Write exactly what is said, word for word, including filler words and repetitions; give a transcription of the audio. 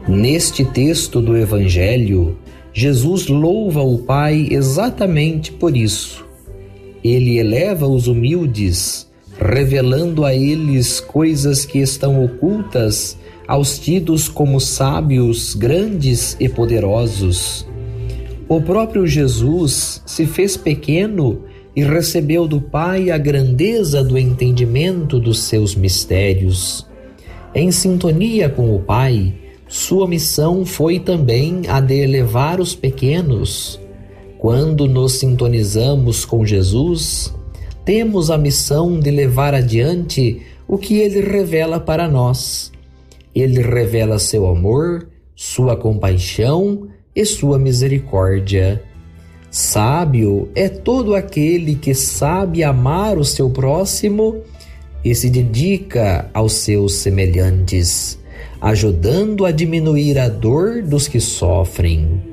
Neste texto do Evangelho, Jesus louva o Pai exatamente por isso. Ele eleva os humildes, revelando a eles coisas que estão ocultas aos tidos como sábios, grandes e poderosos. O próprio Jesus se fez pequeno e recebeu do Pai a grandeza do entendimento dos seus mistérios. Em sintonia com o Pai, sua missão foi também a de elevar os pequenos. Quando nos sintonizamos com Jesus, temos a missão de levar adiante o que Ele revela para nós. Ele revela seu amor, sua compaixão e sua misericórdia. Sábio é todo aquele que sabe amar o seu próximo e se dedica aos seus semelhantes, ajudando a diminuir a dor dos que sofrem.